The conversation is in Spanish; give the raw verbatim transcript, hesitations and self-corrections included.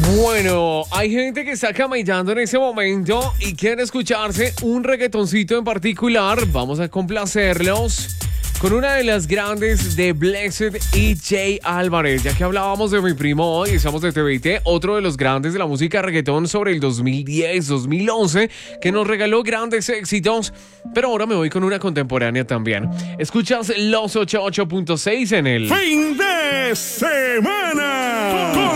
Bueno, hay gente que está camellando en ese momento y quiere escucharse un reggaetoncito en particular. Vamos a complacerlos con una de las grandes de Blessed y Jay Álvarez. Ya que hablábamos de mi primo hoy, estamos de T V T, otro de los grandes de la música reggaetón sobre el dos mil diez, dos mil once, que nos regaló grandes éxitos. Pero ahora me voy con una contemporánea también. Escuchas Los ochenta y ocho punto seis en el fin de semana con